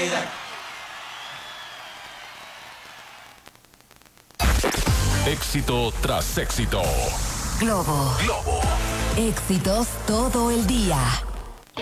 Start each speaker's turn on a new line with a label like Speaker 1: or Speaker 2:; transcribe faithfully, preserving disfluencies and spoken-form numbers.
Speaker 1: Éxito tras éxito.
Speaker 2: Globo.
Speaker 1: Globo.
Speaker 2: Éxitos todo el día.